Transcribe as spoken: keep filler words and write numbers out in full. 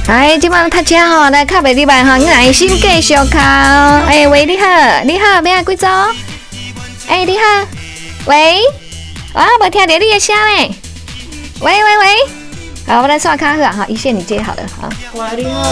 哎，今晚大家好，来靠北地板哈，你耐心继续靠。哎，喂，你好，你好，要按几组？哎，你好，喂，啊，无听到你的声嘞。喂喂喂，好，我来刷卡好哈，一线你接好了，好。 喂，你好。